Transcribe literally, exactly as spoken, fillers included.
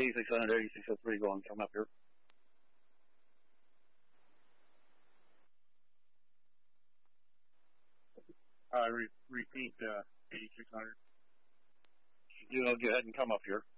eighty-six hundred, eighty-six oh three going, coming up here. Uh, re- repeat, uh, eighty-six hundred. You know, go ahead and come up here.